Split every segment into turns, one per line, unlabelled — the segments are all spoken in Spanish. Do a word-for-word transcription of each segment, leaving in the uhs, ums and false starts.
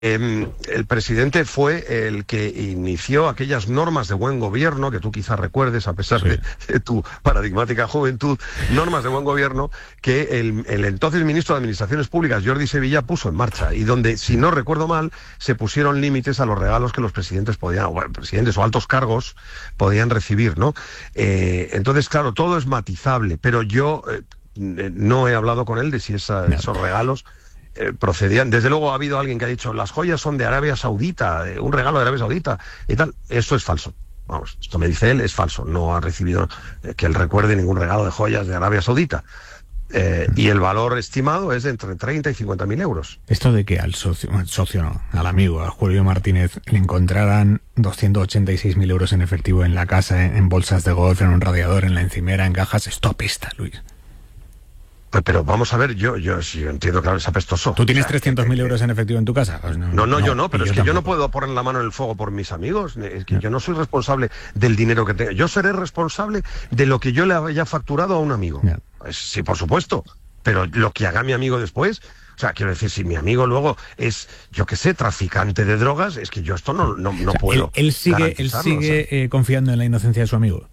Eh, el presidente fue el que inició aquellas normas de buen gobierno, que tú quizás recuerdes, a pesar sí. de, de tu paradigmática juventud, normas de buen gobierno que el, el entonces ministro de Administraciones Públicas, Jordi Sevilla, puso en marcha, y donde, si no recuerdo mal, se pusieron límites a los regalos que los presidentes podían, o bueno, presidentes o altos cargos podían recibir, ¿no? Eh, entonces, claro, todo es matizable, pero yo eh, no he hablado con él de si esa, no. esos regalos Eh, procedían. Desde luego ha habido alguien que ha dicho las joyas son de Arabia Saudita, eh, un regalo de Arabia Saudita y tal. Eso es falso. Vamos, esto me dice él, es falso. No ha recibido eh, que él recuerde ningún regalo de joyas de Arabia Saudita. Eh, y el valor estimado es de entre treinta y cincuenta mil euros.
Esto de que al socio, socio no, al amigo, a Julio Martínez, le encontraran doscientos ochenta y seis mil euros en efectivo en la casa, en, en bolsas de golf, en un radiador, en la encimera, en cajas, esto apesta, Luis.
Pero vamos a ver, yo yo, yo entiendo, claro, es apestoso.
¿Tú tienes o sea, trescientos mil euros en efectivo en tu casa? Pues no,
no, no, no, yo no, pero es
yo
que
tampoco.
Yo no puedo poner la mano en el fuego por mis amigos. Es que no. Yo no soy responsable del dinero que tenga. Yo seré responsable de lo que yo le haya facturado a un amigo. No. Pues, sí, por supuesto. Pero lo que haga mi amigo después... O sea, quiero decir, si mi amigo luego es, yo qué sé, traficante de drogas, es que yo esto no, no, no o sea, puedo.
Él, él sigue, él sigue o sea. eh, confiando en la inocencia de su amigo.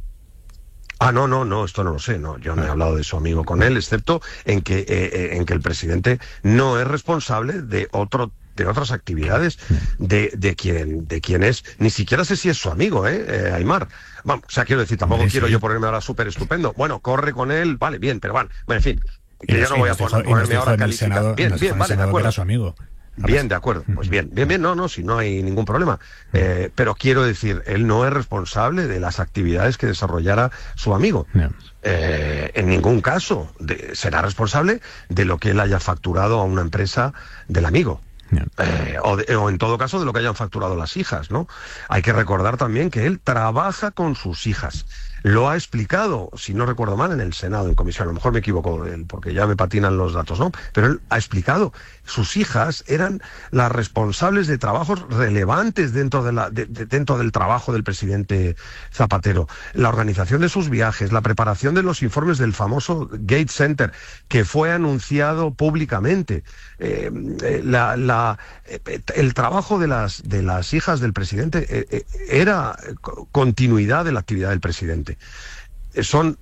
Ah, no, no, no, esto no lo sé, no, yo no he hablado de su amigo con él, excepto en que eh, en que el presidente no es responsable de otro de otras actividades de, de quien de quien es, ni siquiera sé si es su amigo, eh, eh Aymar. Vamos, o sea, quiero decir, tampoco sí, quiero sí. yo ponerme ahora súper estupendo. Bueno, corre con él, vale, bien, pero bueno, en fin, que yo no voy a poner, ponerme ahora a calificar. Bien, bien, vale, de acuerdo.
Su amigo.
Bien, de acuerdo. Pues bien, bien, bien, no, no, si no hay ningún problema. Eh, pero quiero decir, él no es responsable de las actividades que desarrollara su amigo. No. Eh, en ningún caso de, será responsable de lo que él haya facturado a una empresa del amigo. No. Eh, o, de, o en todo caso de lo que hayan facturado las hijas, ¿no? Hay que recordar también que él trabaja con sus hijas. Lo ha explicado, si no recuerdo mal, en el Senado, en comisión. A lo mejor me equivoco, porque ya me patinan los datos, ¿no? Pero él ha explicado, sus hijas eran las responsables de trabajos relevantes dentro, de la, de, de, dentro del trabajo del presidente Zapatero. La organización de sus viajes, la preparación de los informes del famoso Gates Center, que fue anunciado públicamente. Eh, la, la, el trabajo de las, de las hijas del presidente eh, era continuidad de la actividad del presidente. Son,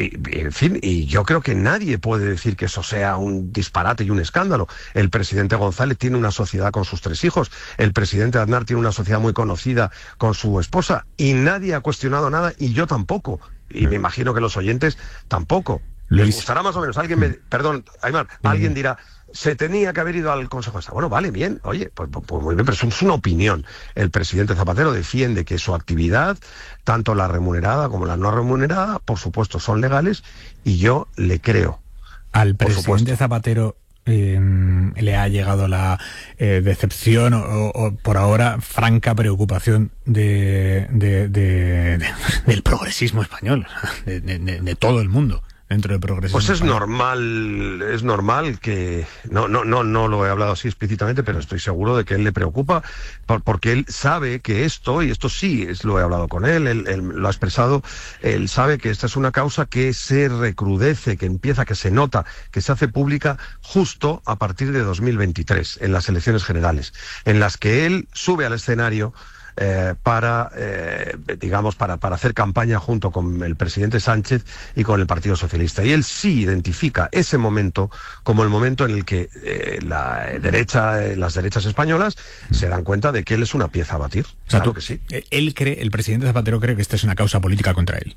en fin, y yo creo que nadie puede decir que eso sea un disparate y un escándalo. El presidente González tiene una sociedad con sus tres hijos, el presidente Aznar tiene una sociedad muy conocida con su esposa, y nadie ha cuestionado nada, y yo tampoco, y me imagino que los oyentes tampoco. Les Luis. Gustará más o menos. Alguien me, perdón, Aymar, alguien dirá, se tenía que haber ido al Consejo de Estado. Bueno, vale, bien, oye, pues, pues muy bien, pero eso es una opinión. El presidente Zapatero defiende que su actividad, tanto la remunerada como la no remunerada, por supuesto, son legales, y yo le creo.
Al presidente Zapatero eh, le ha llegado la eh, decepción o, o, o, por ahora, franca preocupación de, de, de, de, del progresismo español, de, de, de, de todo el mundo. Dentro del progresismo.
Pues es normal, es normal que no, no, no, no lo he hablado así explícitamente, pero estoy seguro de que él le preocupa, por, porque él sabe que esto, y esto sí, es, lo he hablado con él, él, él lo ha expresado, él sabe que esta es una causa que se recrudece, que empieza, que se nota, que se hace pública justo a partir de dos mil veintitrés, en las elecciones generales, en las que él sube al escenario Eh, para, eh, digamos, para, para hacer campaña junto con el presidente Sánchez y con el Partido Socialista. Y él sí identifica ese momento como el momento en el que eh, la derecha, eh, las derechas españolas se dan cuenta de que él es una pieza a batir.
O sea,
claro
tú,
que sí.
Él cree, el presidente Zapatero cree que esta es una causa política contra él.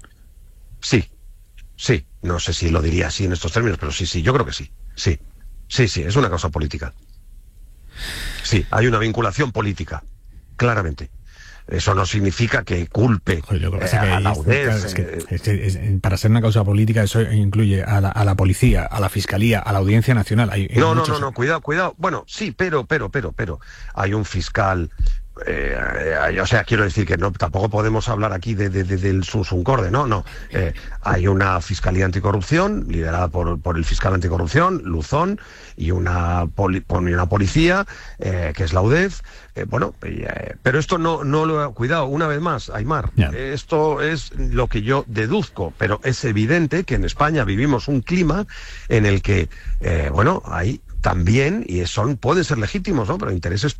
Sí, sí. No sé si lo diría así en estos términos, pero sí, sí, yo creo que sí. Sí, sí, sí, es una causa política. Sí, hay una vinculación política, claramente. Eso no significa que culpe
Joder,
eh, que a la U D E F.
Es que, es que, es, para ser una causa política eso incluye a la, a la policía, a la fiscalía, a la Audiencia Nacional. Hay, hay
no,
muchos...
no, no, no, cuidado, cuidado. Bueno, sí, pero, pero, pero, pero, hay un fiscal. Eh, eh, o sea, quiero decir que no, tampoco podemos hablar aquí de, de, de, del sunsuncorde, no, no. Eh, hay una fiscalía anticorrupción liderada por, por el fiscal anticorrupción, Luzón, y una, poli, una policía, eh, que es la U D E F. Eh, bueno, eh, pero esto no, no lo he cuidado, una vez más, Aymar. Yeah. Eh, esto es lo que yo deduzco, pero es evidente que en España vivimos un clima en el que, eh, bueno, hay también, y son pueden ser legítimos, ¿no? Pero intereses